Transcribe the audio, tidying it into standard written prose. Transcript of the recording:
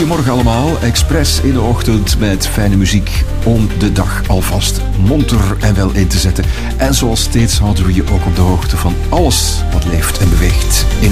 Goedemorgen allemaal, Express in de ochtend met fijne muziek om de dag alvast monter en wel in te zetten. En zoals steeds houden we je ook op de hoogte van alles wat leeft en beweegt in